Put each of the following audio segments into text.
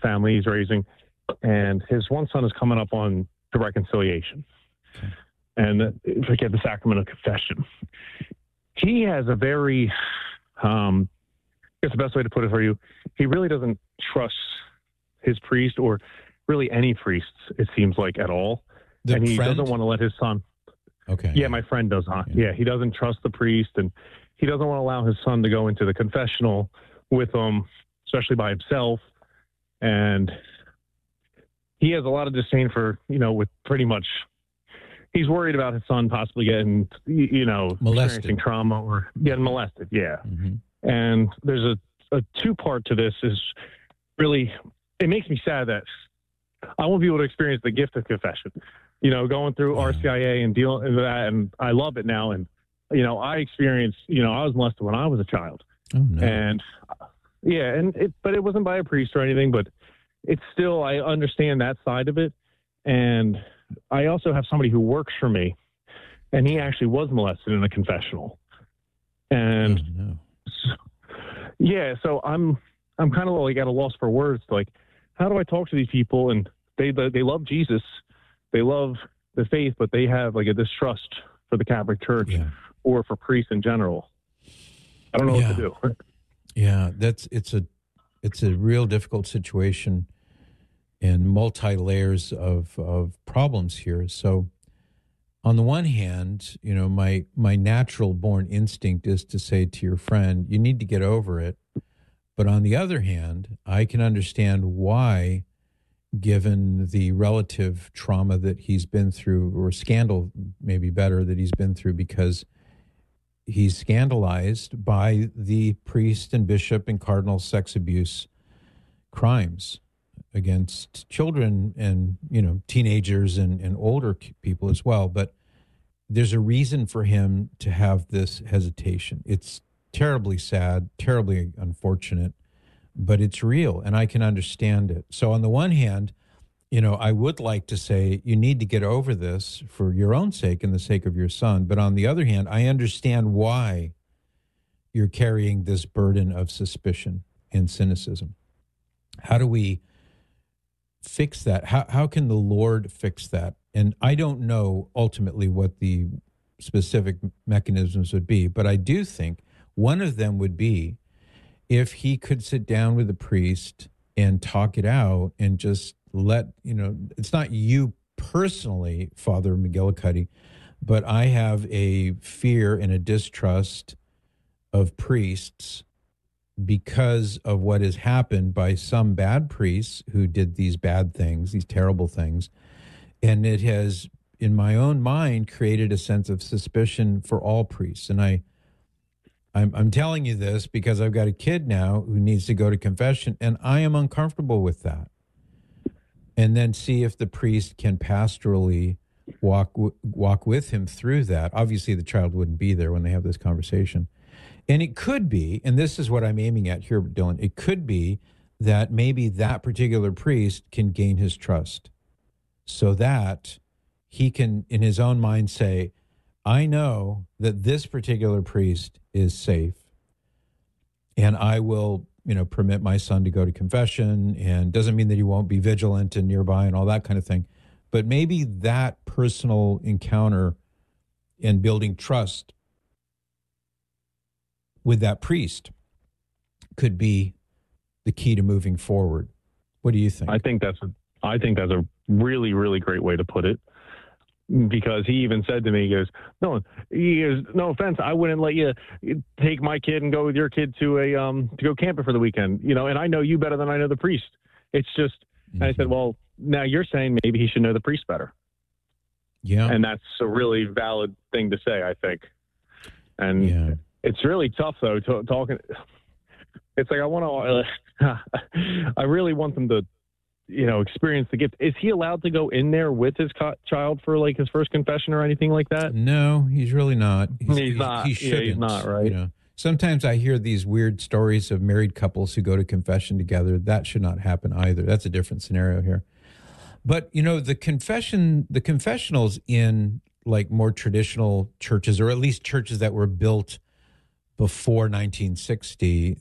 family he's raising, and his one son is coming up on the reconciliation. Okay. And forget the sacrament of confession. He has a very, I guess the best way to put it for you, he really doesn't trust his priest or really any priests, it seems like, at all. And he doesn't want to let his son. Okay. Yeah, my friend does, huh? Yeah, he doesn't trust the priest, and he doesn't want to allow his son to go into the confessional with him, especially by himself. And he has a lot of disdain for, with pretty much, he's worried about his son possibly getting, experiencing trauma or getting molested. Yeah. Mm-hmm. And there's a two-part to this is really, it makes me sad that I won't be able to experience the gift of confession, going through RCIA and dealing with that. And I love it now. And, I experienced, I was molested when I was a child. Oh, no. And but it wasn't by a priest or anything, but it's still, I understand that side of it. And I also have somebody who works for me, and he actually was molested in a confessional. And so I'm kind of like at a loss for words. Like, how do I talk to these people? And they love Jesus, they love the faith, but they have like a distrust for the Catholic Church or for priests in general. I don't know what to do. Yeah, it's a real difficult situation and multi layers of problems here. So on the one hand, my natural born instinct is to say to your friend, you need to get over it. But on the other hand, I can understand why, given the relative trauma that he's been through, or scandal maybe better that he's been through, because he's scandalized by the priest and bishop and cardinal sex abuse crimes against children and, teenagers and older people as well. But there's a reason for him to have this hesitation. It's terribly sad, terribly unfortunate, but it's real, and I can understand it. So on the one hand, I would like to say you need to get over this for your own sake and the sake of your son. But on the other hand, I understand why you're carrying this burden of suspicion and cynicism. How do we fix that? How can the Lord fix that? And I don't know ultimately what the specific mechanisms would be, but I do think one of them would be if he could sit down with the priest and talk it out and just let, it's not you personally, Father McGillicuddy, but I have a fear and a distrust of priests because of what has happened by some bad priests who did these bad things, these terrible things. And it has, in my own mind, created a sense of suspicion for all priests. And I'm telling you this because I've got a kid now who needs to go to confession, and I am uncomfortable with that. And then see if the priest can pastorally walk with him through that. Obviously, the child wouldn't be there when they have this conversation. And it could be, and this is what I'm aiming at here, Dylan, it could be that maybe that particular priest can gain his trust so that he can, in his own mind, say, I know that this particular priest is safe, and I will, permit my son to go to confession, and doesn't mean that he won't be vigilant and nearby and all that kind of thing. But maybe that personal encounter and building trust with that priest could be the key to moving forward. What do you think? I think that's a really, really great way to put it. Because he even said to me, no offense, I wouldn't let you take my kid and go with your kid to go camping for the weekend, and I know you better than I know the priest. It's just, and I said, well, now you're saying maybe he should know the priest better. Yeah. And that's a really valid thing to say, I think. And it's really tough though, talking. It's like, I really want them to, experience the gift. Is he allowed to go in there with his child for like his first confession or anything like that? No, he's really not. He's not. He shouldn't. He's not, right? Sometimes I hear these weird stories of married couples who go to confession together. That should not happen either. That's a different scenario here. But, the confessionals in like more traditional churches, or at least churches that were built before 1960,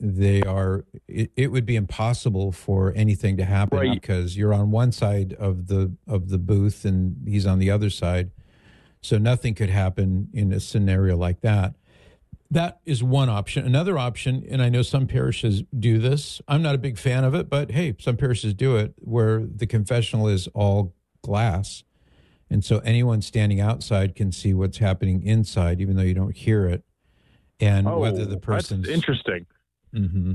it would be impossible for anything to happen, Right. because you're on one side of the booth and he's on the other side. So nothing could happen in a scenario like that. That is one option. Another option, and I know some parishes do this. I'm not a big fan of it, but hey, some parishes do it, where the confessional is all glass. And so anyone standing outside can see what's happening inside, even though you don't hear it. And whether the person's... That's interesting. Mm-hmm.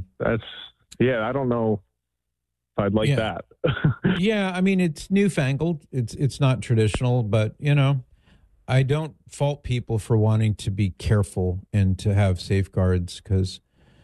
I don't know if I'd like that. Yeah, I mean, it's newfangled. It's not traditional, but, I don't fault people for wanting to be careful and to have safeguards, because,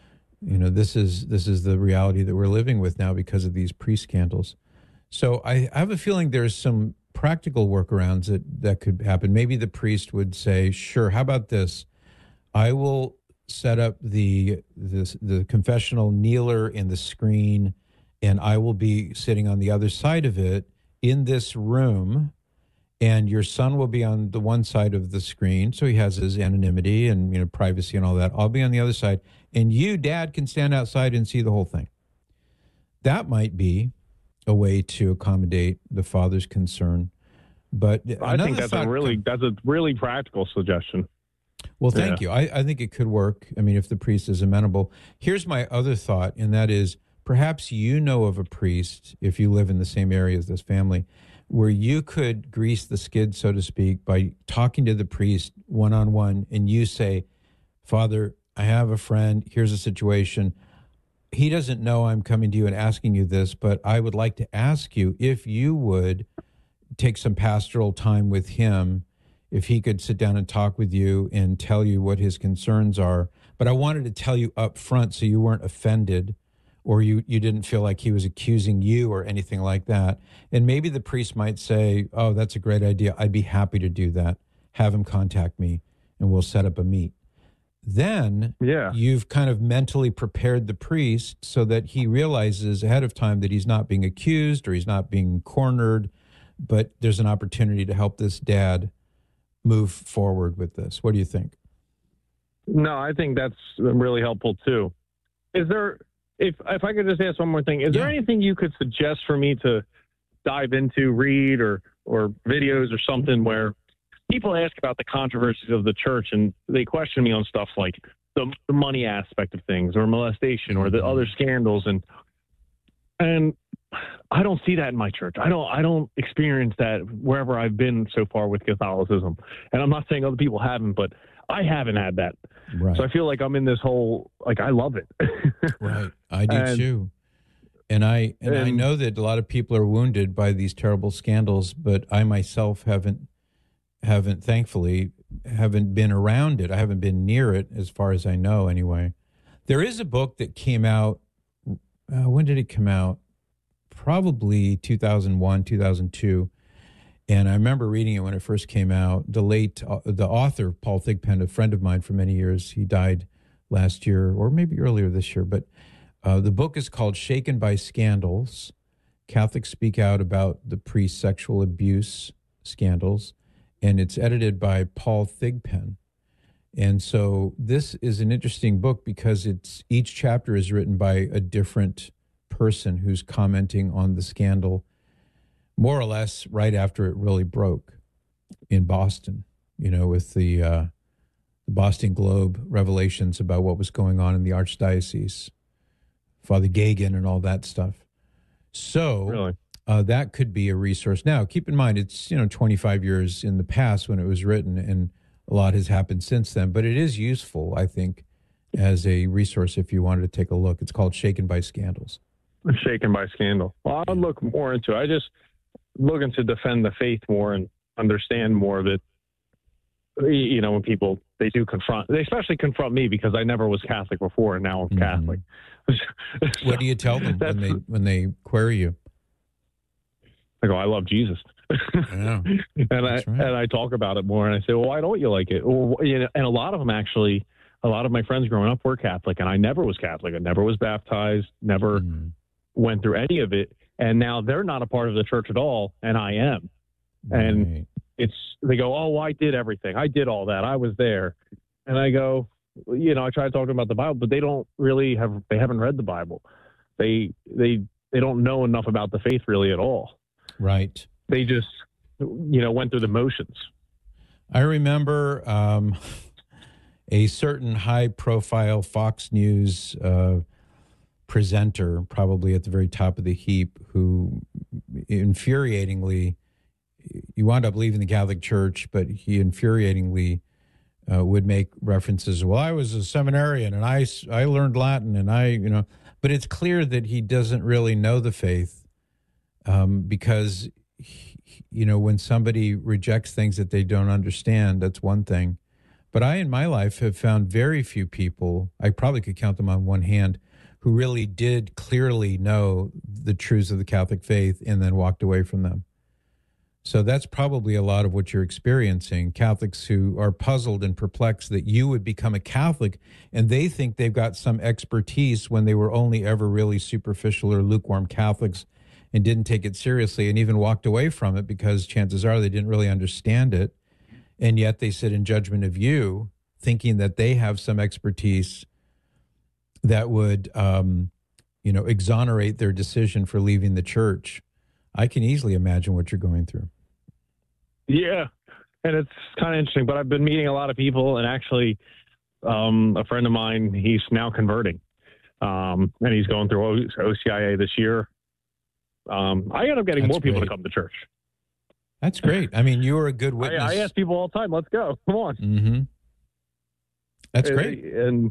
this is the reality that we're living with now because of these priest scandals. So I have a feeling there's some practical workarounds that could happen. Maybe the priest would say, sure, how about this? I will set up the confessional kneeler in the screen, and I will be sitting on the other side of it in this room, and your son will be on the one side of the screen, so he has his anonymity and privacy and all that. I'll be on the other side, and you, Dad, can stand outside and see the whole thing. That might be a way to accommodate the father's concern. But I think that's a really practical suggestion. Well, thank you. I think it could work. I mean, if the priest is amenable. Here's my other thought, and that is perhaps you know of a priest, if you live in the same area as this family, where you could grease the skid, so to speak, by talking to the priest one-on-one, and you say, Father, I have a friend. Here's a situation. He doesn't know I'm coming to you and asking you this, but I would like to ask you if you would take some pastoral time with him, if he could sit down and talk with you and tell you what his concerns are. But I wanted to tell you up front so you weren't offended, or you didn't feel like he was accusing you or anything like that. And maybe the priest might say, oh, that's a great idea. I'd be happy to do that. Have him contact me and we'll set up a meet. Then you've kind of mentally prepared the priest so that he realizes ahead of time that he's not being accused or he's not being cornered, but there's an opportunity to help this dad move forward with this. What do you think? No, I think that's really helpful too. Is there, if I could just ask one more thing, is there anything you could suggest for me to dive into, read or videos or something where people ask about the controversies of the church and they question me on stuff like the money aspect of things or molestation or the other scandals, and I don't see that in my church. I don't experience that wherever I've been so far with Catholicism. And I'm not saying other people haven't, but I haven't had that. Right. So I feel like I'm in this whole, I love it. Right. I do too. And I know that a lot of people are wounded by these terrible scandals, but I myself haven't thankfully been around it. I haven't been near it as far as I know anyway. There is a book that came out. When did it come out? Probably 2001, 2002. And I remember reading it when it first came out. The author, Paul Thigpen, a friend of mine for many years, he died last year or maybe earlier this year. But the book is called Shaken by Scandals. Catholics Speak Out About the Priest's Sexual Abuse Scandals. And it's edited by Paul Thigpen. And so this is an interesting book because each chapter is written by a different person who's commenting on the scandal, more or less right after it really broke in Boston, with the Boston Globe revelations about what was going on in the Archdiocese, Father Gagan and all that stuff. So really? That could be a resource. Now, keep in mind, it's 25 years in the past when it was written, and a lot has happened since then. But it is useful, I think, as a resource if you wanted to take a look. It's called Shaken by Scandals. Shaken by Scandal. Well, I'll look more into it. I just looking to defend the faith more and understand more of it. When people, they especially confront me because I never was Catholic before and now I'm Catholic. What do you tell them when they query you? I go, I love Jesus. and I talk about it more and I say, well, why don't you like it? Well, and a lot of them actually, a lot of my friends growing up were Catholic and I never was Catholic. I never was baptized, never went through any of it. And now they're not a part of the church at all. And I am. Right. And they go, oh, I did everything. I did all that. I was there. And I go, I try to talk to them about the Bible, but they haven't read the Bible. They don't know enough about the faith really at all. Right. They just, went through the motions. I remember a certain high-profile Fox News presenter, probably at the very top of the heap, who infuriatingly, he wound up leaving the Catholic Church, but he infuriatingly would make references. Well, I was a seminarian and I learned Latin and but it's clear that he doesn't really know the faith because, when somebody rejects things that they don't understand, that's one thing. But I, in my life, have found very few people, I probably could count them on one hand, who really did clearly know the truths of the Catholic faith and then walked away from them. So that's probably a lot of what you're experiencing, Catholics who are puzzled and perplexed that you would become a Catholic and they think they've got some expertise when they were only ever really superficial or lukewarm Catholics and didn't take it seriously and even walked away from it because chances are they didn't really understand it. And yet they sit in judgment of you, thinking that they have some expertise that would, exonerate their decision for leaving the church. I can easily imagine what you're going through. Yeah, and it's kind of interesting, but I've been meeting a lot of people, and actually a friend of mine, he's now converting, and he's going through OCIA this year. I end up getting more people to come to church. That's great. I mean, you are a good witness. I ask people all the time, let's go. Come on. Mm-hmm. That's great.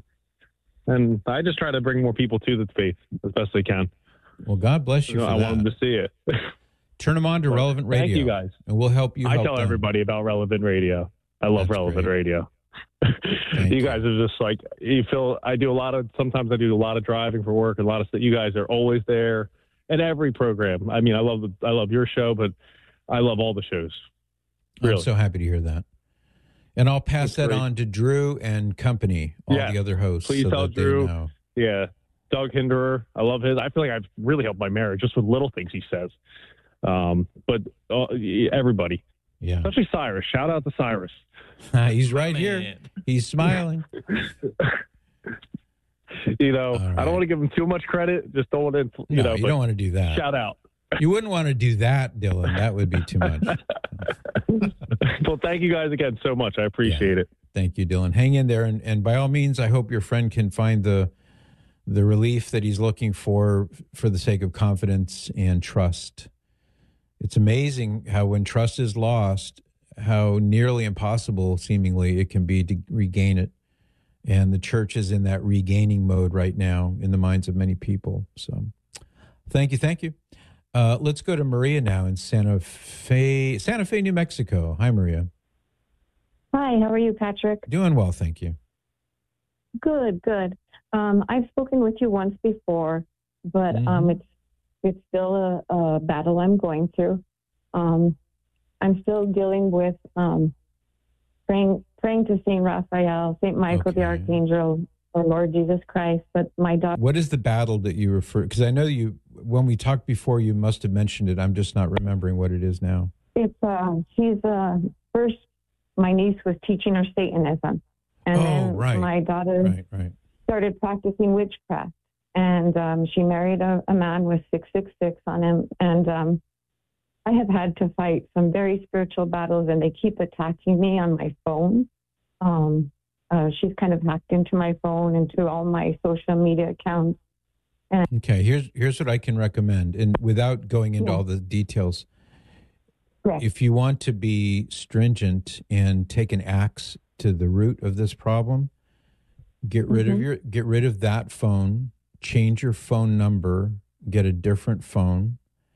And I just try to bring more people to the faith as best I can. Well, God bless you for I that. want them to see it. Turn them on to Relevant Radio. Thank you, guys. And we'll help you. I tell everybody about Relevant Radio. I love Relevant Radio. You guys are just like, sometimes I do a lot of driving for work and a lot of stuff. You guys are always there at every program. I mean, I love your show, but I love all the shows. Really. I'm so happy to hear that. And I'll pass that on to Drew and company, all the other hosts. Please tell Drew. Yeah. Doug Hinderer. I love his. I feel like I've really helped my marriage just with little things he says. But everybody. Yeah. Especially Cyrus. Shout out to Cyrus. He's right here. He's smiling. Right. I don't want to give him too much credit. Just don't want to, you don't want to do that. Shout out. You wouldn't want to do that, Dylan. That would be too much. Well, thank you guys again so much. I appreciate it. Thank you, Dylan. Hang in there. And by all means, I hope your friend can find the relief that he's looking for the sake of confidence and trust. It's amazing how when trust is lost, how nearly impossible, seemingly, it can be to regain it. And the church is in that regaining mode right now in the minds of many people. So thank you. Let's go to Maria now in Santa Fe, New Mexico. Hi, Maria. Hi, how are you, Patrick? Doing well, thank you. Good. I've spoken with you once before, but it's still a battle I'm going through. I'm still dealing with praying to Saint Raphael, Saint Michael the Archangel, or Lord Jesus Christ. But my daughter. What is the battle that you refer? Because I know when we talked before, you must have mentioned it. I'm just not remembering what it is now. It's she's first. My niece was teaching her Satanism, and then my daughter started practicing witchcraft. And she married a man with 666 on him. And I have had to fight some very spiritual battles, and they keep attacking me on my phone. She's kind of hacked into my phone and to all my social media accounts. Okay, here's what I can recommend. And without going into all the details, if you want to be stringent and take an axe to the root of this problem, get rid of that phone. Change your phone number, get a different phone,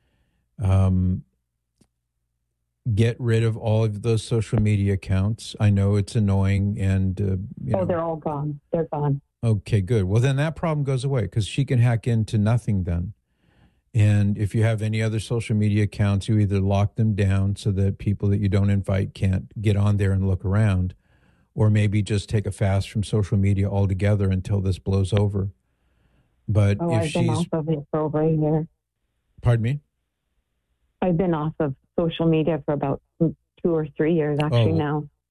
get rid of all of those social media accounts. I know it's annoying and... they're all gone. They're gone. Okay, good. Well, then that problem goes away because she can hack into nothing then. And if you have any other social media accounts, you either lock them down so that people that you don't invite can't get on there and look around, or maybe just take a fast from social media altogether until this blows over. But if I've been off of it for over a year. Pardon me? I've been off of social media for about 2 or 3 years now.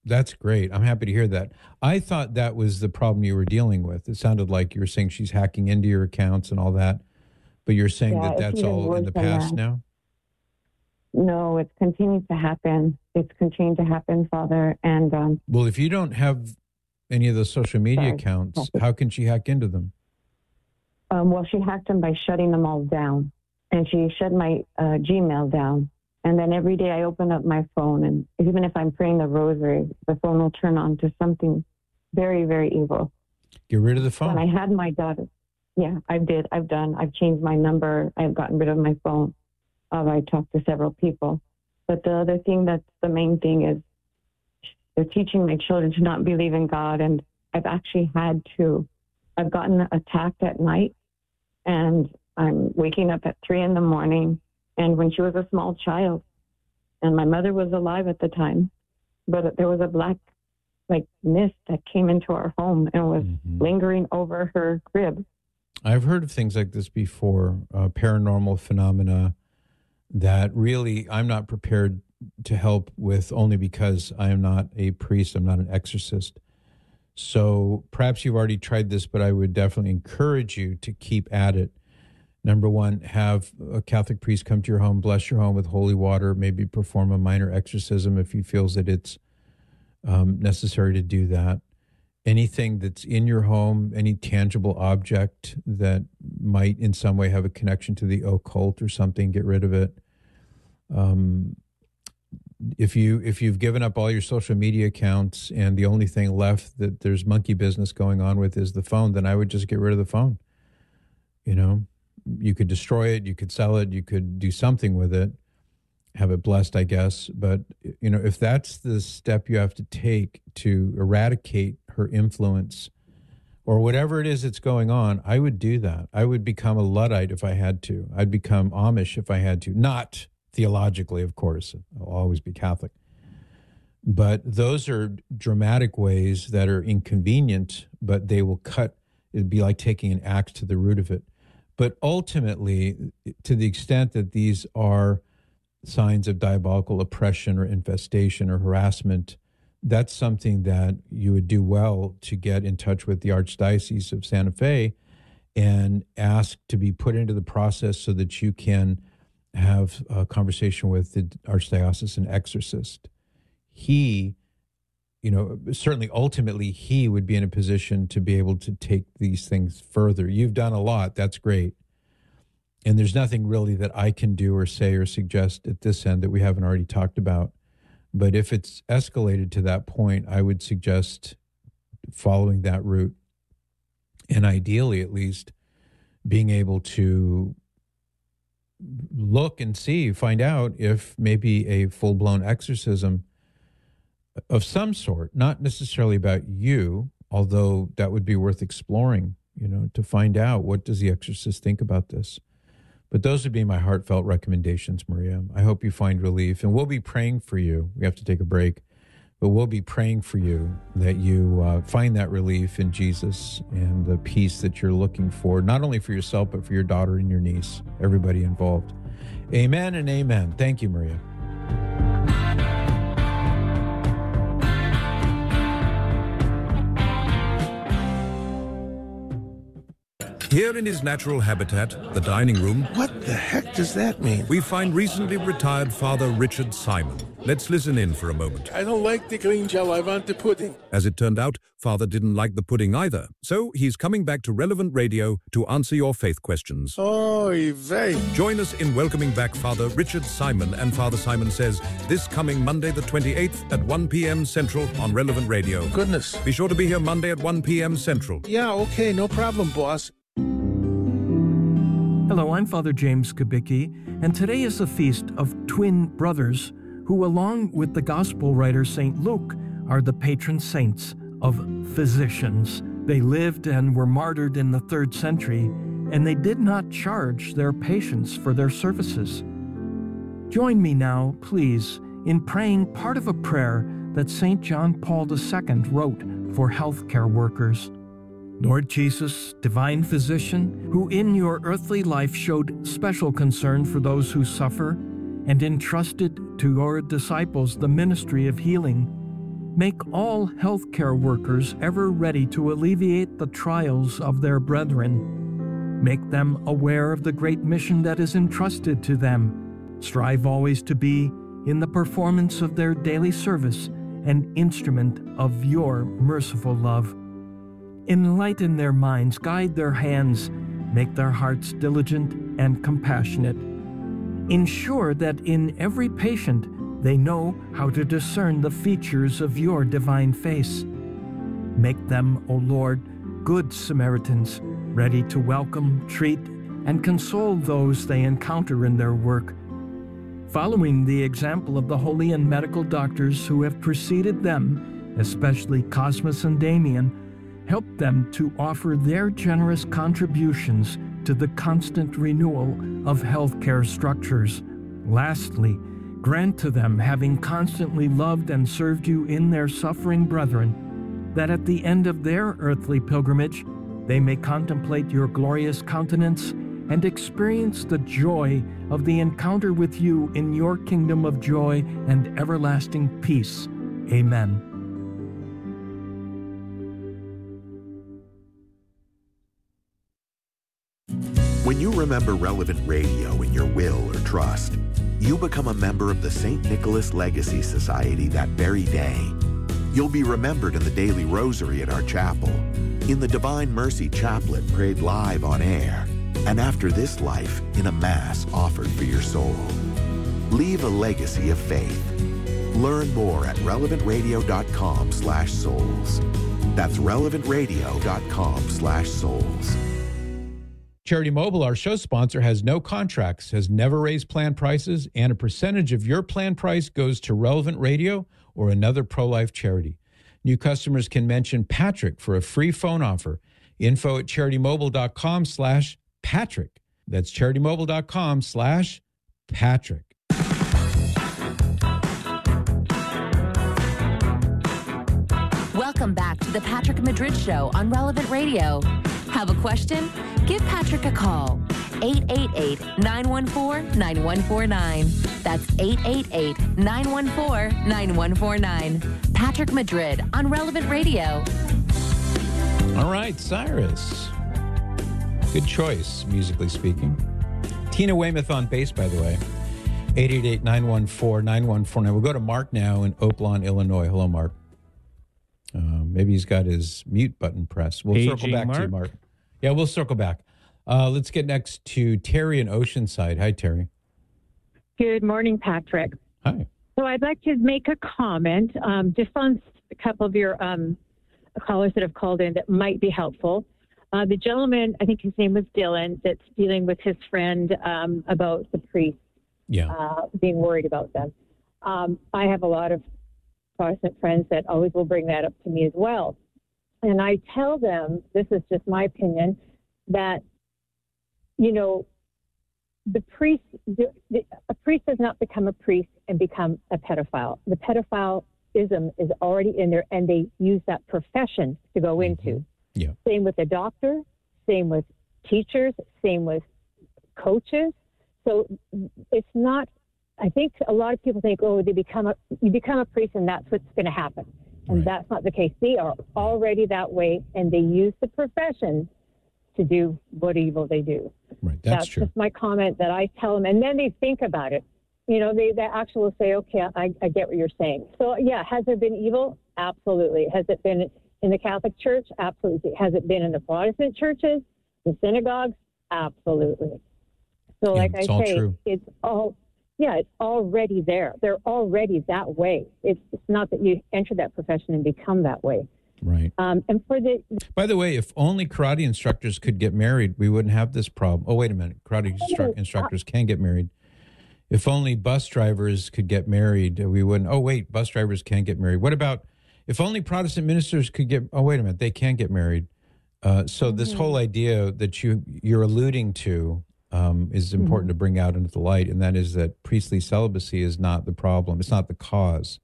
That's great. I'm happy to hear that. I thought that was the problem you were dealing with. It sounded like you were saying she's hacking into your accounts and all that, but you're saying that that's all in the past now? No, it's continued to happen. It's continued to happen, Father. And well, if you don't have any of those social media accounts, how can she hack into them? Well, she hacked them by shutting them all down, and she shut my Gmail down. And then every day I open up my phone, and even if I'm praying the rosary, the phone will turn on to something very, very evil. Get rid of the phone. When I had my daughter, yeah, I've changed my number. I've gotten rid of my phone. I talked to several people. But the other thing that's the main thing is they're teaching my children to not believe in God. And I've actually I've gotten attacked at night, and I'm waking up at 3 a.m. And when she was a small child, and my mother was alive at the time, but there was a black mist that came into our home and was lingering over her crib. I've heard of things like this before, paranormal phenomena that really I'm not prepared to help with, only because I am not a priest, I'm not an exorcist. So perhaps you've already tried this, but I would definitely encourage you to keep at it. Number one, have a Catholic priest come to your home, bless your home with holy water, maybe perform a minor exorcism if he feels that it's necessary to do that. Anything that's in your home, any tangible object that might in some way have a connection to the occult or something, get rid of it. If you've given up all your social media accounts and the only thing left that there's monkey business going on with is the phone, then I would just get rid of the phone. You could destroy it, you could sell it, you could do something with it, have it blessed, I guess. But, if that's the step you have to take to eradicate her influence or whatever it is that's going on, I would do that. I would become a Luddite if I had to. I'd become Amish if I had to. Not theologically, of course. I'll always be Catholic. But those are dramatic ways that are inconvenient, but they will cut. It'd be like taking an axe to the root of it. But ultimately, to the extent that these are signs of diabolical oppression or infestation or harassment, that's something that you would do well to get in touch with the Archdiocese of Santa Fe and ask to be put into the process so that you can have a conversation with the Archdiocesan exorcist. He, certainly ultimately he would be in a position to be able to take these things further. You've done a lot. That's great. And there's nothing really that I can do or say or suggest at this end that we haven't already talked about. But if it's escalated to that point, I would suggest following that route. And ideally, at least, being able to look and find out if maybe a full-blown exorcism of some sort, not necessarily about you, although that would be worth exploring, to find out what does the exorcist think about this. But those would be my heartfelt recommendations, Maria. I hope you find relief, and we'll be praying for you. We have to take a break, but we'll be praying for you that you find that relief in Jesus and the peace that you're looking for, not only for yourself, but for your daughter and your niece, everybody involved. Amen and amen. Thank you, Maria. Here in his natural habitat, the dining room... What the heck does that mean? We find recently retired Father Richard Simon. Let's listen in for a moment. I don't like the green gel, I want the pudding. As it turned out, Father didn't like the pudding either. So he's coming back to Relevant Radio to answer your faith questions. Oy vey. Join us in welcoming back Father Richard Simon and Father Simon Says this coming Monday the 28th at 1 p.m. Central on Relevant Radio. Goodness. Be sure to be here Monday at 1 p.m. Central. Yeah, okay, no problem, boss. Hello, I'm Father James Kubicki, and today is the feast of twin brothers who, along with the gospel writer St. Luke, are the patron saints of physicians. They lived and were martyred in the 3rd century, and they did not charge their patients for their services. Join me now, please, in praying part of a prayer that St. John Paul II wrote for healthcare workers. Lord Jesus, divine physician, who in your earthly life showed special concern for those who suffer and entrusted to your disciples the ministry of healing, Make all healthcare workers ever ready to alleviate the trials of their brethren. Make them aware of the great mission that is entrusted to them. Strive always to be, in the performance of their daily service, an instrument of your merciful love. Enlighten their minds, guide their hands, make their hearts diligent and compassionate. Ensure that in every patient they know how to discern the features of your divine face. Make them, O Lord, good Samaritans, ready to welcome, treat, and console those they encounter in their work. Following the example of the holy and medical doctors who have preceded them, especially Cosmas and Damien, help them to offer their generous contributions to the constant renewal of healthcare structures. Lastly, grant to them, having constantly loved and served you in their suffering brethren, that at the end of their earthly pilgrimage, they may contemplate your glorious countenance and experience the joy of the encounter with you in your kingdom of joy and everlasting peace. Amen. When you remember Relevant Radio in your will or trust, you become a member of the St. Nicholas Legacy Society that very day. You'll be remembered in the daily rosary at our chapel, in the Divine Mercy Chaplet prayed live on air, and after this life in a Mass offered for your soul. Leave a legacy of faith. Learn more at relevantradio.com/souls. That's relevantradio.com/souls. Charity Mobile, our show sponsor, has no contracts, has never raised plan prices, and a percentage of your plan price goes to Relevant Radio or another pro-life charity. New customers can mention Patrick for a free phone offer. Info at CharityMobile.com/Patrick. That's CharityMobile.com/Patrick. Welcome back to the Patrick Madrid Show on Relevant Radio. Have a question? Give Patrick a call. 888-914-9149. That's 888-914-9149. Patrick Madrid on Relevant Radio. All right, Cyrus. Good choice, musically speaking. Tina Weymouth on bass, by the way. 888-914-9149. We'll go to Mark now in Oaklawn, Illinois. Hello, Mark. Maybe he's got his mute button pressed. We'll circle back to you, Mark. Yeah, we'll circle back. Let's get next to Terry in Oceanside. Hi, Terry. Good morning, Patrick. Hi. So I'd like to make a comment just on a couple of your callers that have called in that might be helpful. The gentleman, I think his name was Dylan, that's dealing with his friend about the priest being worried about them. I have a lot of Protestant friends that always will bring that up to me as well. And I tell them, this is just my opinion, that, you know, a priest does not become a priest and become a pedophile. The pedophilism is already in there, and they use that profession to go into. Yeah. Same with the doctor, same with teachers, same with coaches. So it's not, I think a lot of people think, oh, you become a priest and that's what's going to happen. And that's not the case. They are already that way, and they use the profession to do what evil they do. Right, that's true. Just my comment that I tell them, and then they think about it. You know, they actually will say, okay, I get what you're saying. So, yeah, has there been evil? Absolutely. Has it been in the Catholic Church? Absolutely. Has it been in the Protestant churches, the synagogues? Absolutely. So, like I say, it's already there. They're already that way. It's not that you enter that profession and become that way. Right. And by the way, if only karate instructors could get married, we wouldn't have this problem. Oh, wait a minute. Karate instructors can get married. If only bus drivers could get married, we wouldn't. Oh, wait, bus drivers can't get married. What about if only Protestant ministers could get? Oh, wait a minute, they can get married. So this whole idea that you're alluding to is important to bring out into the light, and that is that priestly celibacy is not the problem. It's not the cause.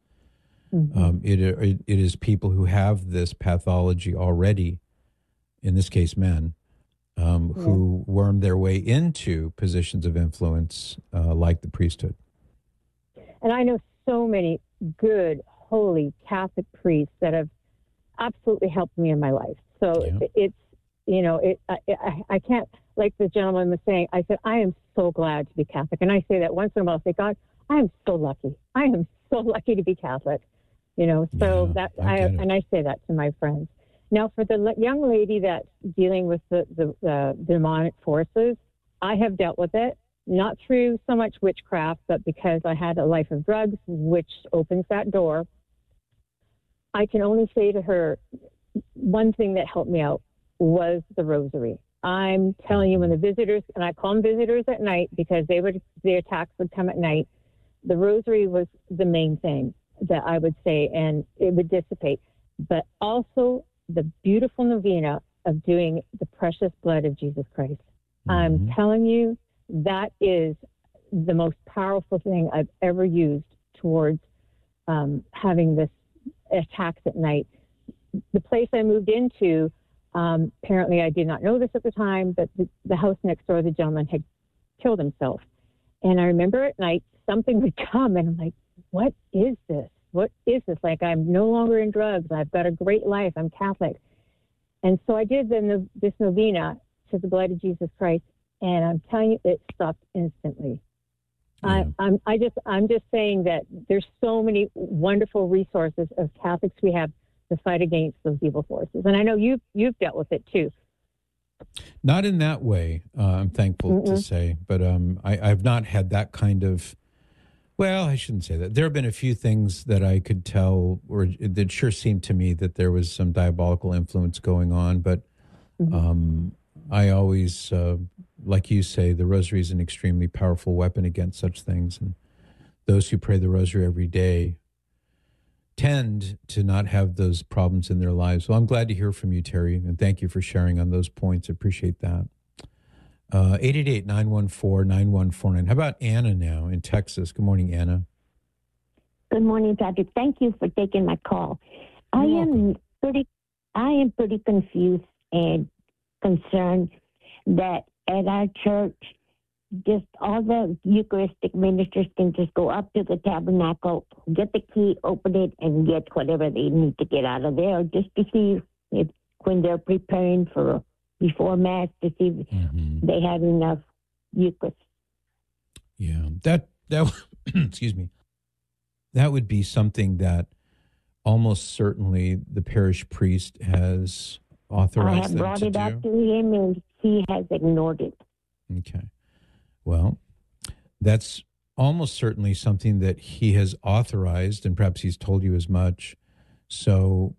It is people who have this pathology already, in this case men, who worm their way into positions of influence like the priesthood. And I know so many good, holy Catholic priests that have absolutely helped me in my life. So it's, I can't, like the gentleman was saying, I said, I am so glad to be Catholic. And I say that once in a while, I say, God, I am so lucky. I am so lucky to be Catholic, so I say that to my friends. Now, for the young lady that's dealing with the demonic forces, I have dealt with it, not through so much witchcraft, but because I had a life of drugs, which opens that door. I can only say to her, one thing that helped me out was the rosary. I'm telling you, when the visitors, and I call them visitors at night because the attacks would come at night, the rosary was the main thing that I would say, and it would dissipate. But also the beautiful novena of doing the precious blood of Jesus Christ. Mm-hmm. I'm telling you, that is the most powerful thing I've ever used towards having this attacks at night. The place I moved into, apparently I did not know this at the time, but the house next door, the gentleman had killed himself. And I remember at night, something would come and I'm like, what is this? What is this? Like, I'm no longer in drugs. I've got a great life. I'm Catholic. And so I did this novena to the blood of Jesus Christ. And I'm telling you, it stopped instantly. Yeah. I'm just saying that there's so many wonderful resources of Catholics we have to fight against those evil forces. And I know you've dealt with it too. Not in that way, I'm thankful to say, but I've not had that kind of, well, I shouldn't say that. There have been a few things that I could tell, or that sure seemed to me that there was some diabolical influence going on, but I always, like you say, the rosary is an extremely powerful weapon against such things, and those who pray the rosary every day tend to not have those problems in their lives. So I'm glad to hear from you, Terry, and thank you for sharing on those points. I appreciate that. 888-914-9149. How about Anna now in Texas? Good morning, Anna. Good morning, Patrick. Thank you for taking my call. I am pretty confused and concerned that at our church, just all the Eucharistic ministers can just go up to the tabernacle, get the key, open it, and get whatever they need to get out of there, just to see if when they're preparing for before Mass, to see if they have enough Eucharist. Yeah, that excuse me, that would be something that almost certainly the parish priest has authorized them to do. I have brought it up to him, and he has ignored it. Okay. Well, that's almost certainly something that he has authorized, and perhaps he's told you as much. So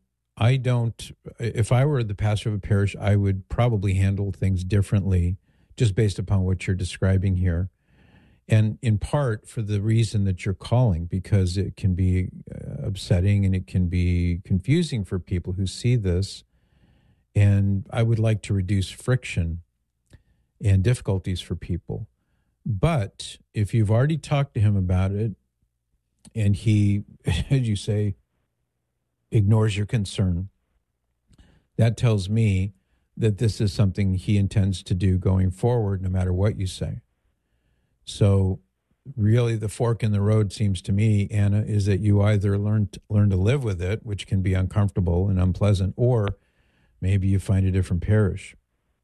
if I were the pastor of a parish, I would probably handle things differently just based upon what you're describing here. And in part for the reason that you're calling, because it can be upsetting and it can be confusing for people who see this. And I would like to reduce friction and difficulties for people. But if you've already talked to him about it and he, as you say, ignores your concern, that tells me that this is something he intends to do going forward, no matter what you say. So really the fork in the road seems to me, Anna, is that you either learn to live with it, which can be uncomfortable and unpleasant, or maybe you find a different parish.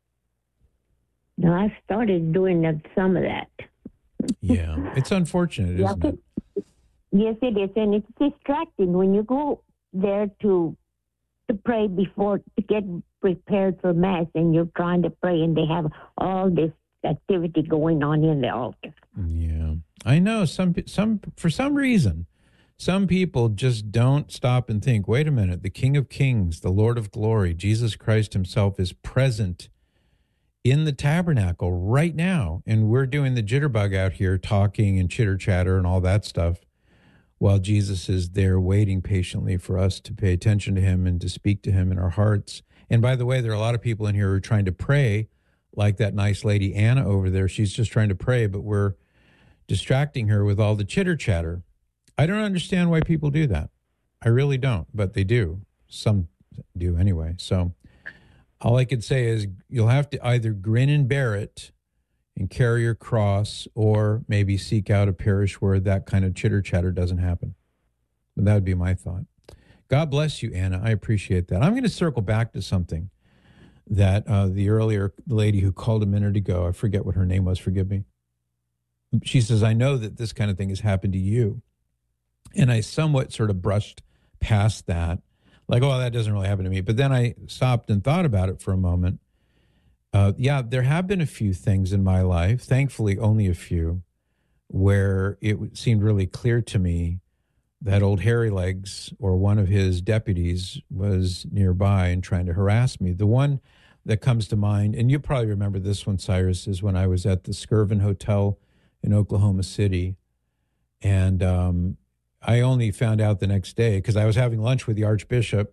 No, I started doing some of that. Yeah, it's unfortunate, isn't it? Yes, it is, and it's distracting when you go there to pray before, to get prepared for Mass, and you're trying to pray, and they have all this activity going on in the altar. Yeah, I know. Some for some reason, some people just don't stop and think, wait a minute, the King of Kings, the Lord of Glory, Jesus Christ himself is present in the tabernacle right now. And we're doing the jitterbug out here, talking and chitter chatter and all that stuff, while Jesus is there waiting patiently for us to pay attention to him and to speak to him in our hearts. And by the way, there are a lot of people in here who are trying to pray, like that nice lady Anna over there. She's just trying to pray, but we're distracting her with all the chitter chatter. I don't understand why people do that. I really don't, but they do. Some do anyway. So all I could say is you'll have to either grin and bear it and carry your cross, or maybe seek out a parish where that kind of chitter chatter doesn't happen. That would be my thought. God bless you, Anna. I appreciate that. I'm going to circle back to something that the earlier lady who called a minute ago, I forget what her name was, forgive me. She says, I know that this kind of thing has happened to you. And I somewhat sort of brushed past that, like, oh, that doesn't really happen to me. But then I stopped and thought about it for a moment. Yeah, there have been a few things in my life, thankfully only a few, where it seemed really clear to me that old Hairy Legs or one of his deputies was nearby and trying to harass me. The one that comes to mind, and you probably remember this one, Cyrus, is when I was at the Skirvin Hotel in Oklahoma City. And I only found out the next day because I was having lunch with the Archbishop.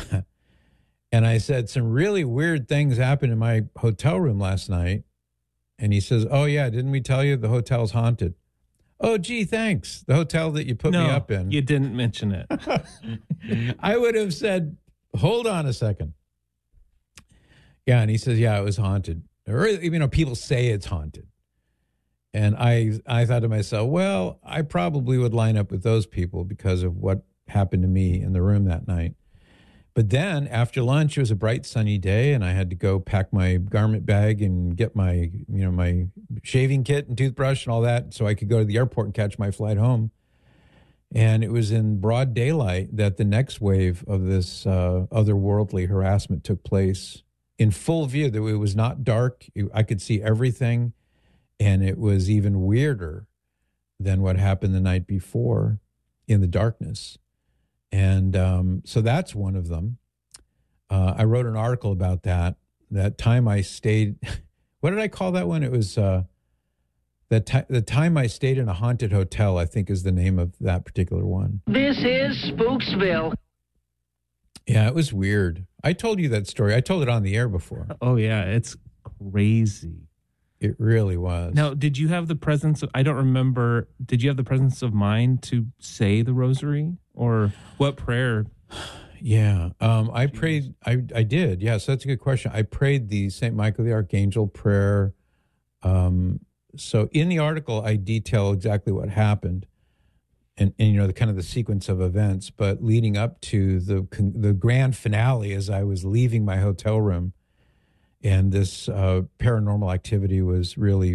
And I said, some really weird things happened in my hotel room last night. And he says, oh, yeah, didn't we tell you the hotel's haunted? Oh, gee, thanks. The hotel that you put me up in. You didn't mention it. I would have said, hold on a second. Yeah, and he says, yeah, it was haunted. Or, people say it's haunted. And I thought to myself, well, I probably would line up with those people because of what happened to me in the room that night. But then after lunch, it was a bright sunny day, and I had to go pack my garment bag and get my, my shaving kit and toothbrush and all that so I could go to the airport and catch my flight home. And it was in broad daylight that the next wave of this otherworldly harassment took place in full view. That it was not dark. I could see everything, and it was even weirder than what happened the night before in the darkness. And so that's one of them. I wrote an article about that time I stayed. What did I call that one? It was the time I stayed in a haunted hotel, I think is the name of that particular one. This is Spooksville. Yeah, it was weird. I told you that story. I told it on the air before. Oh, yeah. It's crazy. It really was. Now, did you have the presence of, I don't remember, did you have the presence of mind to say the rosary? Or what prayer? Yeah, I prayed. I did. Yeah, so that's a good question. I prayed the St. Michael the Archangel prayer. So in the article, I detail exactly what happened, and the kind of the sequence of events. But leading up to the grand finale, as I was leaving my hotel room, and this paranormal activity was really,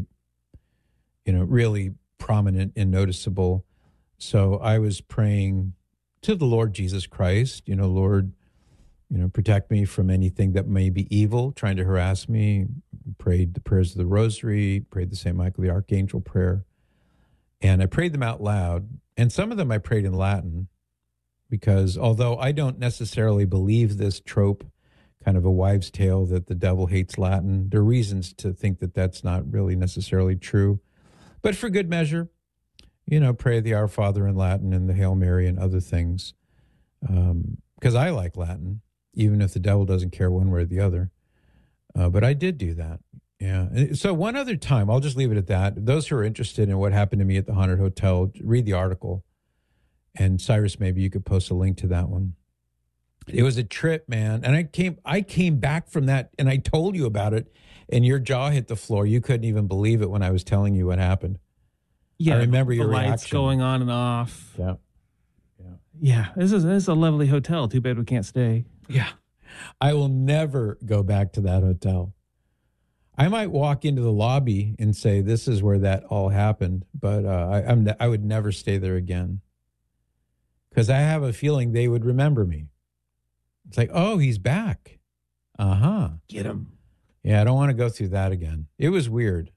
really prominent and noticeable. So I was praying to the Lord Jesus Christ, Lord, protect me from anything that may be evil, trying to harass me. Prayed the prayers of the Rosary, prayed the St. Michael the Archangel prayer. And I prayed them out loud. And some of them I prayed in Latin because although I don't necessarily believe this trope, kind of a wives' tale that the devil hates Latin, there are reasons to think that that's not really necessarily true. But for good measure, pray the Our Father in Latin and the Hail Mary and other things. Because I like Latin, even if the devil doesn't care one way or the other. But I did do that. Yeah. So one other time, I'll just leave it at that. Those who are interested in what happened to me at the haunted hotel, read the article. And Cyrus, maybe you could post a link to that one. It was a trip, man. And I came back from that and I told you about it and your jaw hit the floor. You couldn't even believe it when I was telling you what happened. Yeah, I remember your lights reaction. going on and off. Yeah. This is a lovely hotel. Too bad we can't stay. Yeah. I will never go back to that hotel. I might walk into the lobby and say, this is where that all happened. But I would never stay there again. Because I have a feeling they would remember me. It's like, oh, he's back. Uh-huh. Get him. Yeah, I don't want to go through that again. It was weird.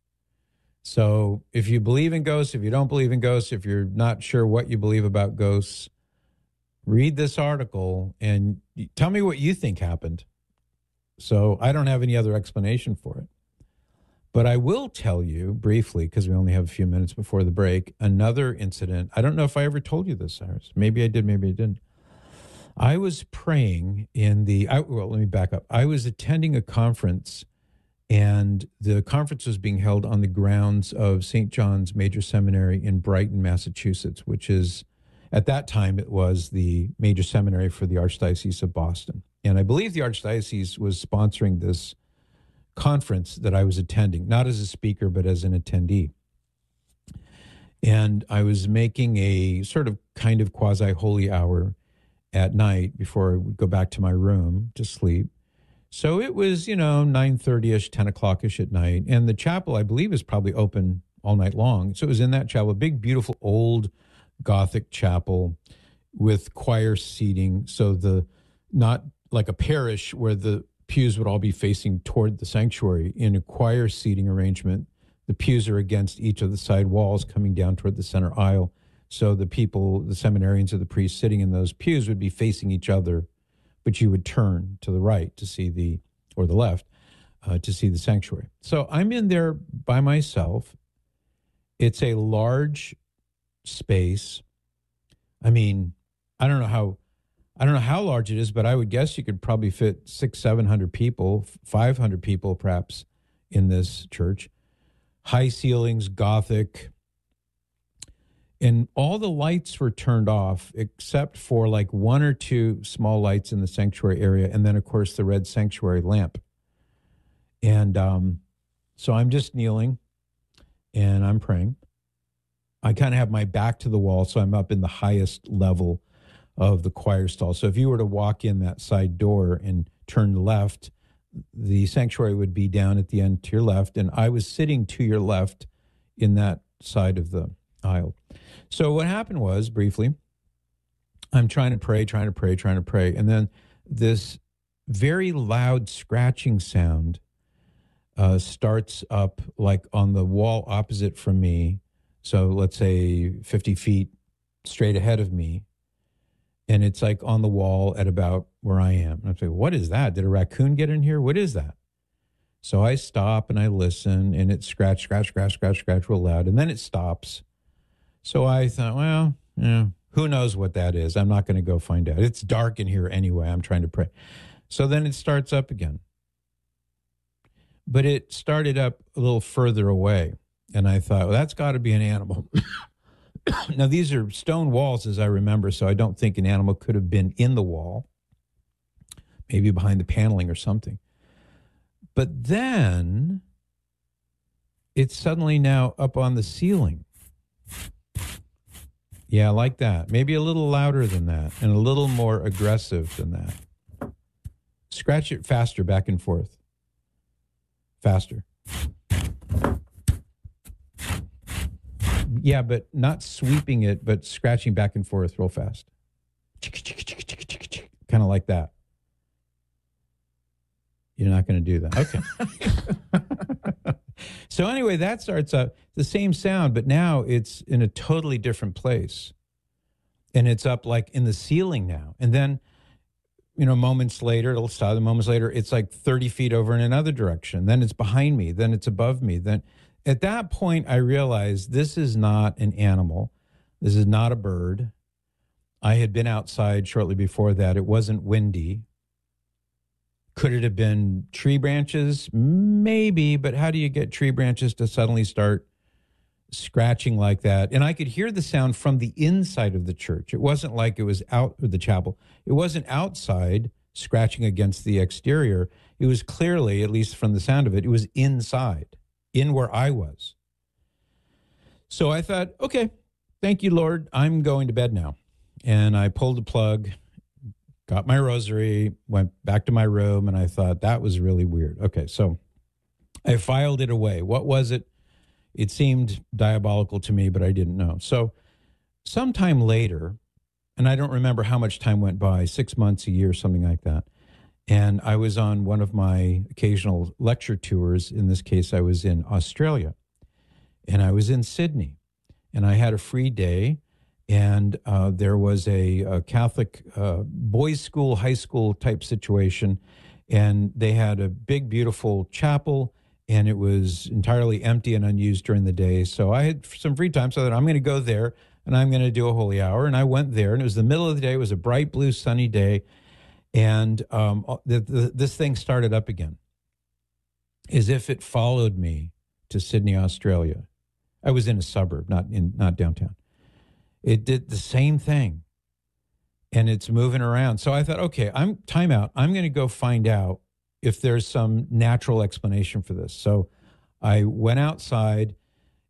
So if you believe in ghosts, if you don't believe in ghosts, if you're not sure what you believe about ghosts, read this article and tell me what you think happened. So I don't have any other explanation for it. But I will tell you briefly, because we only have a few minutes before the break, another incident. I don't know if I ever told you this, Cyrus. Maybe I did, maybe I didn't. I was praying let me back up. I was attending a conference, and the conference was being held on the grounds of St. John's Major Seminary in Brighton, Massachusetts, which is, at that time, it was the major seminary for the Archdiocese of Boston. And I believe the Archdiocese was sponsoring this conference that I was attending, not as a speaker, but as an attendee. And I was making a sort of kind of quasi-holy hour at night before I would go back to my room to sleep. So it was, 9:30-ish, 10 o'clock-ish at night. And the chapel, I believe, is probably open all night long. So it was in that chapel, a big, beautiful, old Gothic chapel with choir seating. So not like a parish where the pews would all be facing toward the sanctuary. In a choir seating arrangement, the pews are against each of the side walls coming down toward the center aisle. So the people, the seminarians or the priests sitting in those pews would be facing each other, but you would turn to the right to see or the left to see the sanctuary. So I'm in there by myself. It's a large space. I mean, I don't know how large it is, but I would guess you could probably fit 600-700 people, 500 people perhaps in this church. High ceilings, Gothic. And all the lights were turned off except for like one or two small lights in the sanctuary area. And then, of course, the red sanctuary lamp. And so I'm just kneeling and I'm praying. I kind of have my back to the wall, so I'm up in the highest level of the choir stall. So if you were to walk in that side door and turn left, the sanctuary would be down at the end to your left. And I was sitting to your left in that side of the aisle. So what happened was, briefly, I'm trying to pray. And then this very loud scratching sound starts up like on the wall opposite from me. So let's say 50 feet straight ahead of me. And it's like on the wall at about where I am. And I'm saying, what is that? Did a raccoon get in here? What is that? So I stop and I listen, and it scratch real loud. And then it stops. So I thought, well, who knows what that is? I'm not going to go find out. It's dark in here anyway. I'm trying to pray. So then it starts up again. But it started up a little further away. And I thought, well, that's got to be an animal. Now, these are stone walls, as I remember, so I don't think an animal could have been in the wall, maybe behind the paneling or something. But then it's suddenly now up on the ceiling. Yeah, like that. Maybe a little louder than that and a little more aggressive than that. Scratch it faster, back and forth. Faster. Yeah, but not sweeping it, but scratching back and forth real fast. Kind of like that. You're not going to do that. Okay. So anyway, that starts up the same sound, but now it's in a totally different place. And it's up like in the ceiling now. And then, moments later, it'll stop. Moments later, it's like 30 feet over in another direction. Then it's behind me. Then it's above me. Then at that point, I realized this is not an animal. This is not a bird. I had been outside shortly before that. It wasn't windy. Could it have been tree branches? Maybe, but how do you get tree branches to suddenly start scratching like that? And I could hear the sound from the inside of the church. It wasn't like it was out of the chapel. It wasn't outside scratching against the exterior. It was clearly, at least from the sound of it, it was inside. In where I was. So I thought, okay, thank you, Lord. I'm going to bed now. And I pulled the plug, got my rosary, went back to my room, and I thought that was really weird. Okay, so I filed it away. What was it? It seemed diabolical to me, but I didn't know. So sometime later, and I don't remember how much time went by, 6 months, a year, something like that. And I was on one of my occasional lecture tours. In this case, I was in Australia. And I was in Sydney. And I had a free day. And there was a Catholic boys' school, high school type situation. And they had a big, beautiful chapel. And it was entirely empty and unused during the day. So I had some free time. So I thought, I'm going to go there. And I'm going to do a holy hour. And I went there. And it was the middle of the day. It was a bright, blue, sunny day. And this thing started up again, as if it followed me to Sydney, Australia. I was in a suburb, not downtown. It did the same thing, and it's moving around. So I thought, okay, time out. I'm going to go find out if there's some natural explanation for this. So I went outside,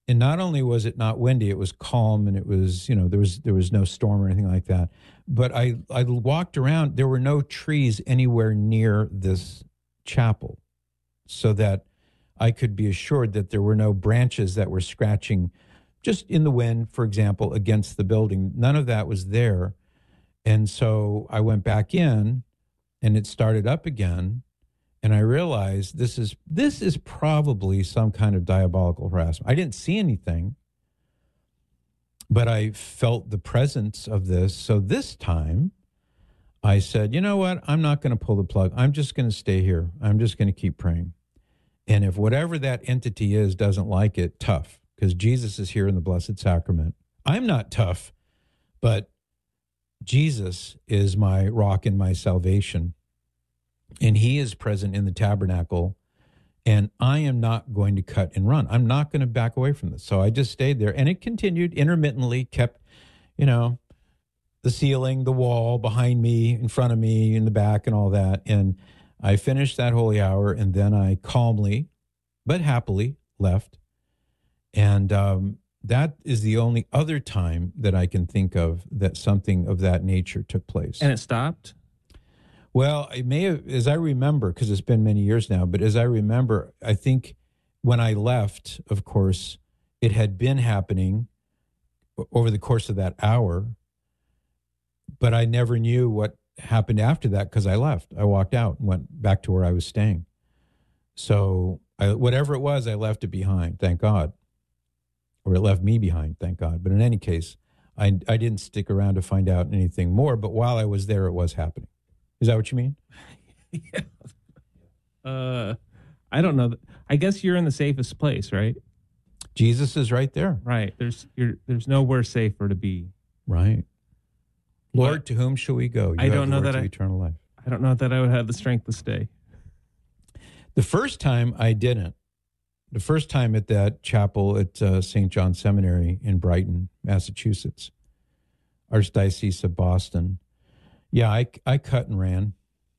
And not only was it not windy, it was calm, and it was, there was no storm or anything like that. But I walked around. There were no trees anywhere near this chapel, so that I could be assured that there were no branches that were scratching just in the wind, for example, against the building. None of that was there. And so I went back in, and it started up again. And I realized this is probably some kind of diabolical harassment. I didn't see anything, but I felt the presence of this. So this time I said, you know what? I'm not going to pull the plug. I'm just going to stay here. I'm just going to keep praying. And if whatever that entity is doesn't like it, tough, because Jesus is here in the Blessed Sacrament. I'm not tough, but Jesus is my rock and my salvation. And he is present in the tabernacle, and I am not going to cut and run. I'm not going to back away from this. So I just stayed there, and it continued intermittently, kept, the ceiling, the wall behind me, in front of me, in the back, and all that. And I finished that holy hour, and then I calmly, but happily, left. And that is the only other time that I can think of that something of that nature took place. And it stopped? Well, it may have, as I remember, because it's been many years now, but as I remember, I think when I left, of course, it had been happening over the course of that hour, but I never knew what happened after that because I left. I walked out and went back to where I was staying. So whatever it was, I left it behind, thank God. Or it left me behind, thank God. But in any case, I didn't stick around to find out anything more, but while I was there, it was happening. Is that what you mean? Yeah. I don't know. I guess you're in the safest place, right? Jesus is right there. Right. There's nowhere safer to be. Right. Lord, to whom shall we go? I don't know that eternal life. I don't know that I would have the strength to stay. The first time I didn't. The first time at that chapel at St. John Seminary in Brighton, Massachusetts, Archdiocese of Boston. Yeah, I cut and ran.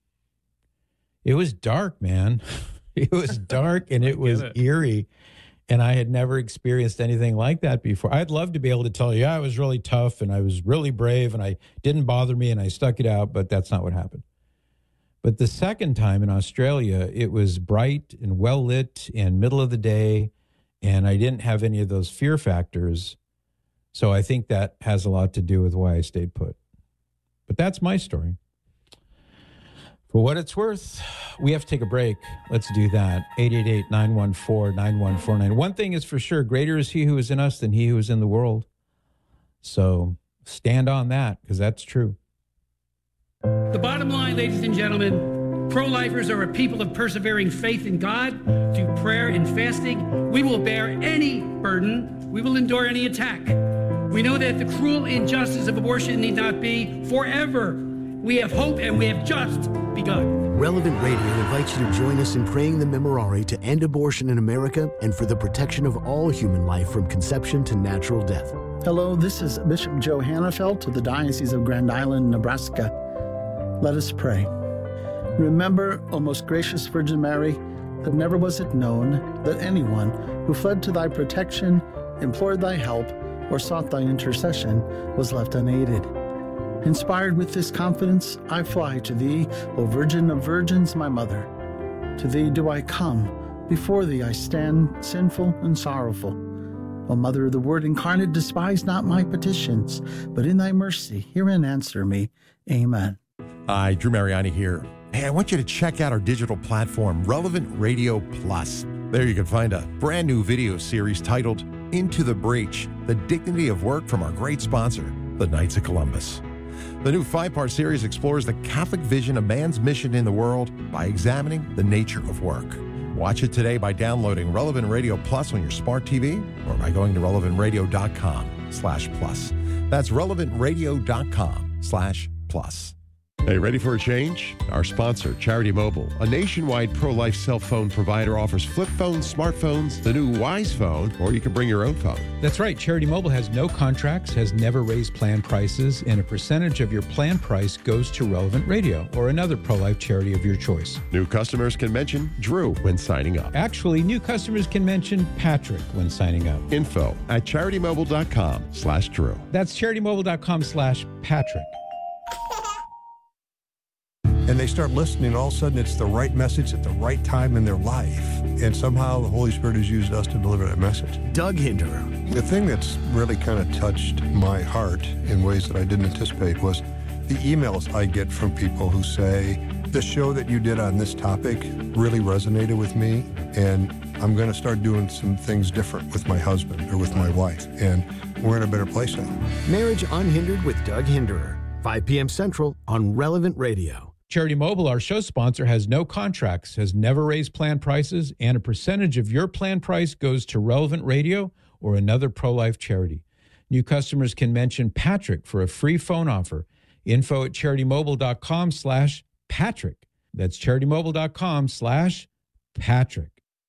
It was dark, man. It was dark and it was eerie. And I had never experienced anything like that before. I'd love to be able to tell you, I was really tough and I was really brave and I didn't bother me and I stuck it out, but that's not what happened. But the second time in Australia, it was bright and well lit and middle of the day, and I didn't have any of those fear factors. So I think that has a lot to do with why I stayed put. But that's my story. For what it's worth, we have to take a break. Let's do that. 888-914-9149. One thing is for sure, greater is he who is in us than he who is in the world. So stand on that, because that's true. The bottom line, ladies and gentlemen, pro-lifers are a people of persevering faith in God through prayer and fasting. We will bear any burden. We will endure any attack. We know that the cruel injustice of abortion need not be forever. We have hope and we have just begun. Relevant Radio invites you to join us in praying the Memorare to end abortion in America and for the protection of all human life from conception to natural death. Hello, this is Bishop Joe Hannafelt of the Diocese of Grand Island, Nebraska. Let us pray. Remember, O most gracious Virgin Mary, that never was it known that anyone who fled to thy protection, implored thy help, or sought thy intercession was left unaided. Inspired with this confidence, I fly to thee, O Virgin of Virgins, my mother. To thee do I come, before thee I stand, sinful and sorrowful. O Mother of the Word incarnate, despise not my petitions, but in thy mercy hear and answer me. Amen. Hi, Drew Mariani here. Hey, I want you to check out our digital platform, Relevant Radio Plus. There you can find a brand new video series titled Into the Breach, The Dignity of Work from our great sponsor, the Knights of Columbus. The new 5-part series explores the Catholic vision of man's mission in the world by examining the nature of work. Watch it today by downloading Relevant Radio Plus on your smart TV or by going to relevantradio.com/plus. That's relevantradio.com/plus. Hey, ready for a change? Our sponsor, Charity Mobile, a nationwide pro-life cell phone provider, offers flip phones, smartphones, the new Wise Phone, or you can bring your own phone. That's right. Charity Mobile has no contracts, has never raised plan prices, and a percentage of your plan price goes to Relevant Radio or another pro-life charity of your choice. New customers can mention Drew when signing up. Actually, new customers can mention Patrick when signing up. Info at CharityMobile.com/Drew. That's CharityMobile.com/Patrick. And they start listening, all of a sudden it's the right message at the right time in their life. And somehow the Holy Spirit has used us to deliver that message. Doug Hinderer. The thing that's really kind of touched my heart in ways that I didn't anticipate was the emails I get from people who say, the show that you did on this topic really resonated with me, and I'm going to start doing some things different with my husband or with my wife, and we're in a better place now. Marriage Unhindered with Doug Hinderer, 5 p.m. Central on Relevant Radio. Charity Mobile, our show sponsor, has no contracts, has never raised plan prices, and a percentage of your plan price goes to Relevant Radio or another pro-life charity. New customers can mention Patrick for a free phone offer. Info at CharityMobile.com/Patrick. That's CharityMobile.com/Patrick.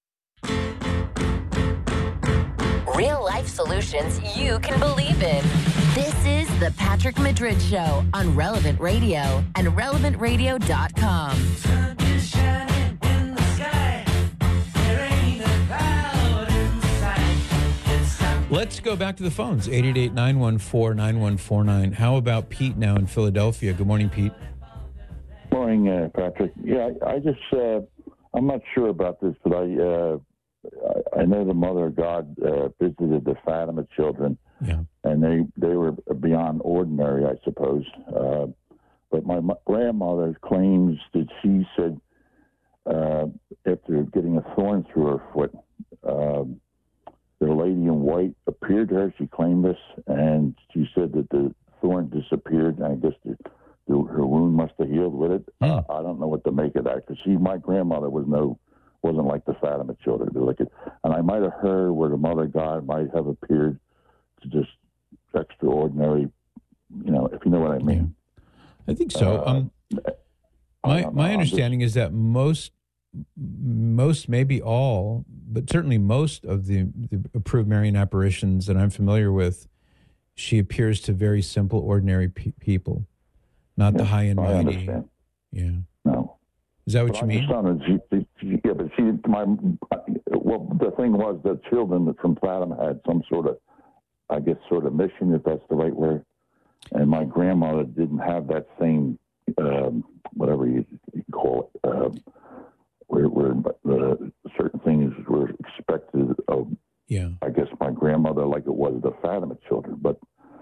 Real life solutions you can believe in. This is the Patrick Madrid Show on Relevant Radio and RelevantRadio.com. Sun is shining in the sky. There ain't a cloud in sight. Let's go back to the phones. 888-914-9149. How about Pete now in Philadelphia? Good morning, Pete. Morning, Patrick. Yeah, I just, I'm not sure about this, but I know the Mother of God visited the Fatima children. Yeah. And they were beyond ordinary, I suppose. But my grandmother claims that she said after getting a thorn through her foot, the lady in white appeared to her. She claimed this, and she said that the thorn disappeared. And I guess her wound must have healed with it. I don't know what to make of that, because my grandmother wasn't like the Fatima children. And I might have heard where the Mother of God might have appeared to just extraordinary, if you know what I mean. I think so. My understanding is that most, maybe all, but certainly most of the approved Marian apparitions that I'm familiar with, she appears to very simple, ordinary people, not the high and mighty. I understand. Yeah. No. Is that what you mean? The thing was that children from Fatima had some sort of, I guess, sort of mission, if that's the right word. And my grandmother didn't have that same, whatever you call it, where certain things were expected of, I guess, my grandmother, like it was the Fatima children. But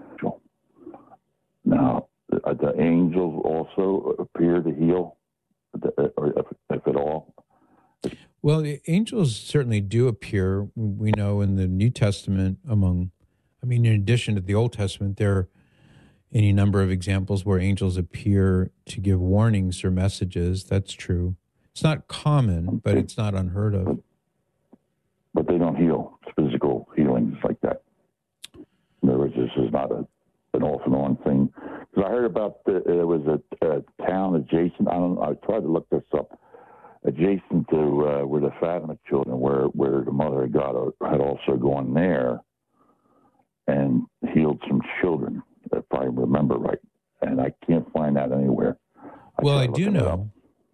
now, the angels also appear to heal, or if at all. Well, the angels certainly do appear. We know in the New Testament in addition to the Old Testament, there are any number of examples where angels appear to give warnings or messages. That's true. It's not common, but it's not unheard of. But they don't heal. It's physical healings like that. In other words, this is not an off and on thing. Because I heard about there was a town adjacent. I tried to look this up. Adjacent to where the Fatima children, where the Mother of God had also gone there and healed some children, if I remember right. And I can't find that anywhere. I do know.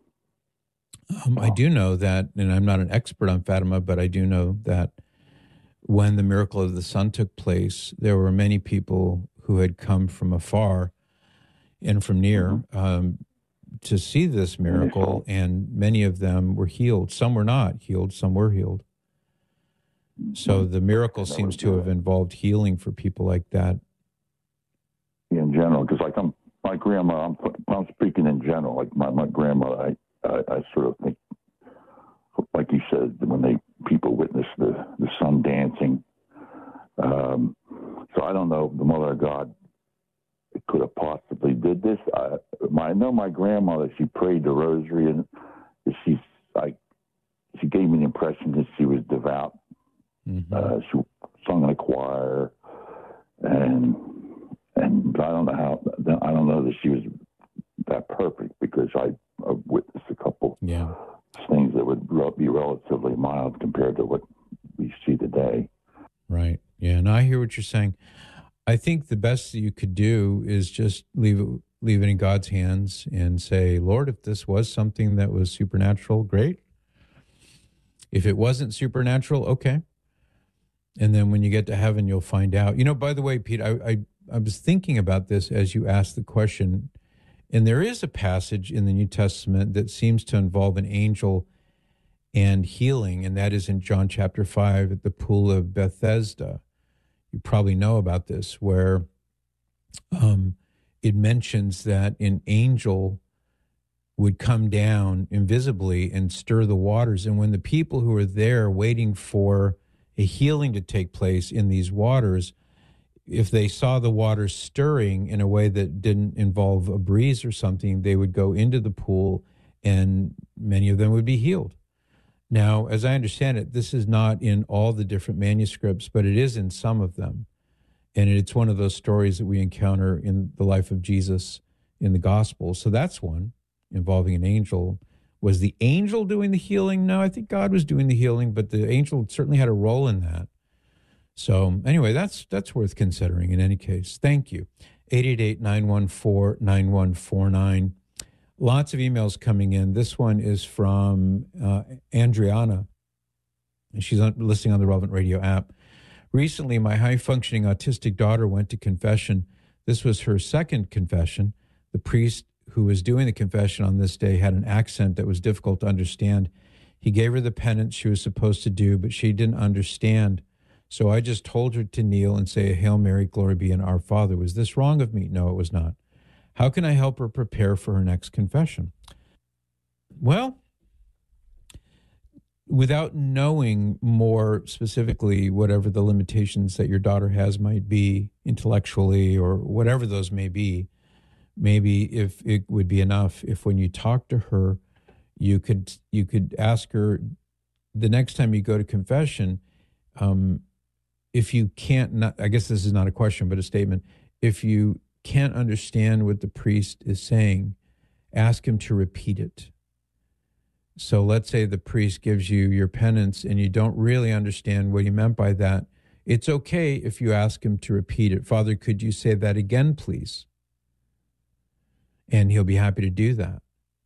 I do know that, and I'm not an expert on Fatima, but I do know that when the miracle of the sun took place, there were many people who had come from afar and from near to see this miracle, and many of them were healed. Some were not healed, some were healed. So the miracle seems to have involved healing for people like that. In general, because my grandma, I'm speaking in general, like my grandmother, I sort of think, like you said, when people witness the sun dancing. So I don't know if the Mother of God could have possibly did this. I know my grandmother, she prayed the rosary, and she gave me the impression that she was devout. Mm-hmm. She sung in a choir, and I don't know that she was that perfect because I've witnessed a couple things that would be relatively mild compared to what we see today. Right. Yeah. And I hear what you're saying. I think the best that you could do is just leave it in God's hands and say, Lord, if this was something that was supernatural, great. If it wasn't supernatural, okay. And then when you get to heaven, you'll find out. You know, by the way, Pete, I was thinking about this as you asked the question, and there is a passage in the New Testament that seems to involve an angel and healing, and that is in John chapter 5 at the pool of Bethesda. You probably know about this, where it mentions that an angel would come down invisibly and stir the waters. And when the people who were there waiting for a healing to take place in these waters, if they saw the waters stirring in a way that didn't involve a breeze or something, they would go into the pool and many of them would be healed. Now, as I understand it, this is not in all the different manuscripts, but it is in some of them. And it's one of those stories that we encounter in the life of Jesus in the Gospels. So that's one involving an angel. Was the angel doing the healing? No, I think God was doing the healing, but the angel certainly had a role in that. So anyway, that's worth considering in any case. Thank you. 888-914-9149. Lots of emails coming in. This one is from Andriana, and she's listening on the Relevant Radio app. Recently, my high-functioning autistic daughter went to confession. This was her second confession. The priest who was doing the confession on this day had an accent that was difficult to understand. He gave her the penance she was supposed to do, but she didn't understand. So I just told her to kneel and say, Hail Mary, glory be, and Our Father. Was this wrong of me? No, it was not. How can I help her prepare for her next confession? Well, without knowing more specifically whatever the limitations that your daughter has might be intellectually or whatever those may be, maybe if it would be enough if when you talk to her, you could ask her the next time you go to confession, if you can't, I guess this is not a question, but a statement. If you can't understand what the priest is saying, ask him to repeat it. So let's say the priest gives you your penance and you don't really understand what he meant by that. It's okay if you ask him to repeat it. Father, could you say that again, please? And he'll be happy to do that.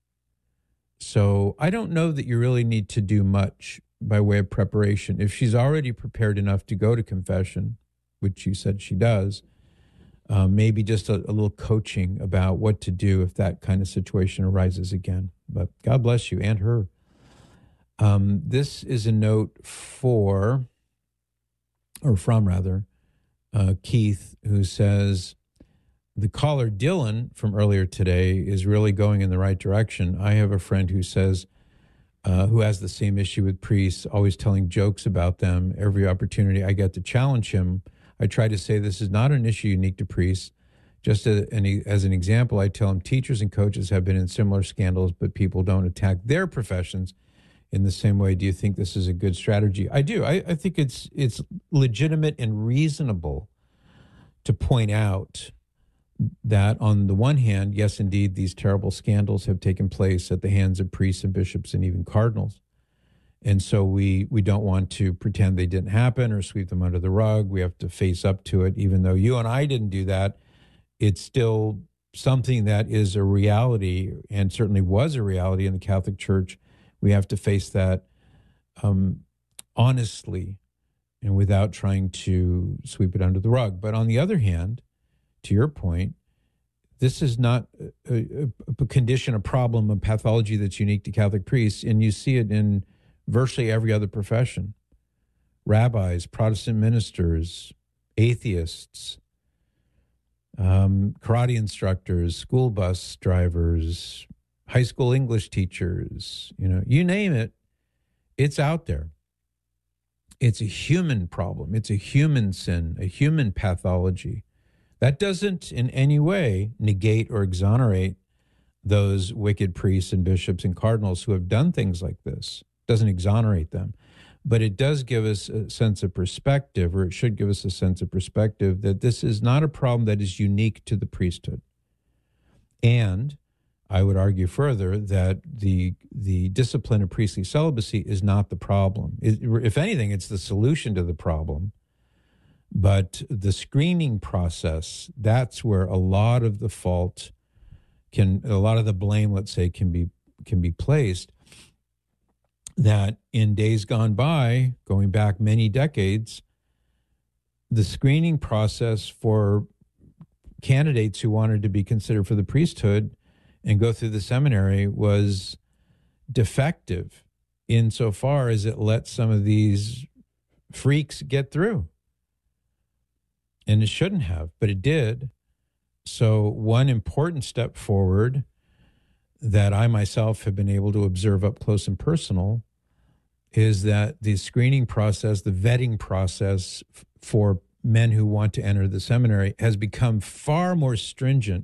So I don't know that you really need to do much by way of preparation. If she's already prepared enough to go to confession, which you said she does, maybe just a little coaching about what to do if that kind of situation arises again. But God bless you and her. This is a note from Keith, who says, the caller Dylan from earlier today is really going in the right direction. I have a friend who says, who has the same issue with priests, always telling jokes about them. Every opportunity I get to challenge him, I try to say this is not an issue unique to priests. Just as an example, I tell him teachers and coaches have been in similar scandals, but people don't attack their professions in the same way. Do you think this is a good strategy? I do. I think it's legitimate and reasonable to point out that on the one hand, yes, indeed, these terrible scandals have taken place at the hands of priests and bishops and even cardinals. And so we don't want to pretend they didn't happen or sweep them under the rug. We have to face up to it. Even though you and I didn't do that, it's still something that is a reality and certainly was a reality in the Catholic Church. We have to face that honestly and without trying to sweep it under the rug. But on the other hand, to your point, this is not a condition, a problem, a pathology that's unique to Catholic priests, and you see it in virtually every other profession. Rabbis, Protestant ministers, atheists, karate instructors, school bus drivers, high school English teachers, you name it, it's out there. It's a human problem. It's a human sin, a human pathology. That doesn't in any way negate or exonerate those wicked priests and bishops and cardinals who have done things like this. It doesn't exonerate them. But it does give us a sense of perspective, or it should give us a sense of perspective, that this is not a problem that is unique to the priesthood. And I would argue further that the discipline of priestly celibacy is not the problem. If anything, it's the solution to the problem. But the screening process, that's where a lot of the fault a lot of the blame, let's say, can be placed. That in days gone by, going back many decades, the screening process for candidates who wanted to be considered for the priesthood and go through the seminary was defective insofar as it let some of these freaks get through. And it shouldn't have, but it did. So one important step forward that I myself have been able to observe up close and personal is that the screening process, the vetting process for men who want to enter the seminary has become far more stringent